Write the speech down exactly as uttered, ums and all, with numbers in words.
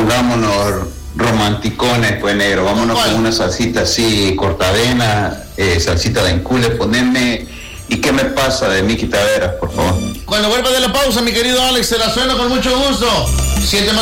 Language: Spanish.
pongámonos romanticones, pues, negro. Vámonos ¿Cuál? con una salsita así, cortavena, eh, salsita de encule, poneme ¿Y qué me pasa de Miki Taveras, por favor? Cuando vuelva de la pausa, mi querido Alex, se la suena con mucho gusto. Siete